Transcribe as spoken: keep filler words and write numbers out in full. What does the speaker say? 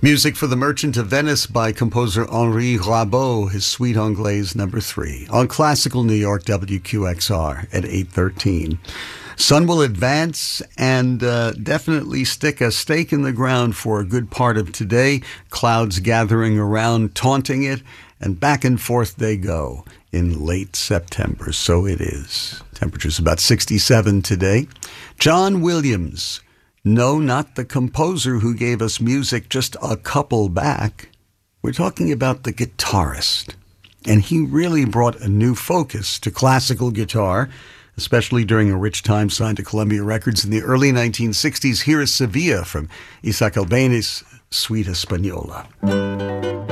Music for The Merchant of Venice by composer Henri Rabault, his Suite Anglaise number three, on Classical New York W Q X R at eight thirteen. Sun will advance and uh, definitely stick a stake in the ground for a good part of today. Clouds gathering around, taunting it, and back and forth they go in late September. So it is. Temperature's about sixty-seven today. John Williams. No, not the composer who gave us music just a couple back. We're talking about the guitarist. And he really brought a new focus to classical guitar, especially during a rich time signed to Columbia Records in the early nineteen sixties. Here is Sevilla from Isaac Albéniz, Suite Española.